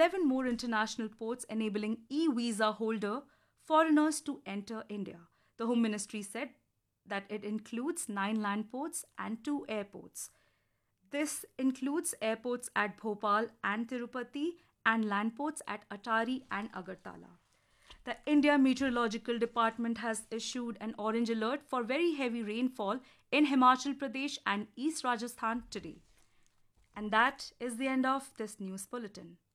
11 more international ports enabling e-visa holder foreigners to enter India. The Home Ministry said that it includes 9 land ports and 2 airports. This includes airports at Bhopal and Tirupati and land ports at Atari and Agartala. The India Meteorological Department has issued an orange alert for very heavy rainfall in Himachal Pradesh and East Rajasthan today. And that is the end of this news bulletin.